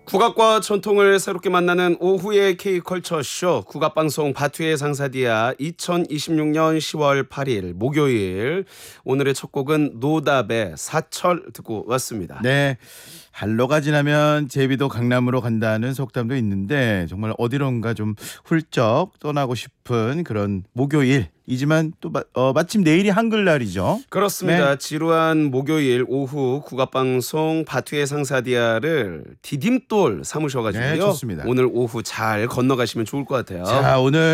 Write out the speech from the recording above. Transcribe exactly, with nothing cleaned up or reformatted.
국악과 전통을 새롭게 만나는 오후의 K컬처쇼 국악방송 바투의 상사디아 이천이십육 년 시월 팔일 목요일 오늘의 첫 곡은 노답의 사철 듣고 왔습니다. 네, 한로가 지나면 제비도 강남으로 간다는 속담도 있는데 정말 어디론가 좀 훌쩍 떠나고 싶은 그런 목요일이지만 또 마, 어, 마침 내일이 한글날이죠. 그렇습니다. 네. 지루한 목요일 오후 국악방송 바투의 상사디아를 디딤돌 삼으셔가지고요. 네, 좋습니다. 오늘 오후 잘 건너가시면 좋을 것 같아요. 자, 오늘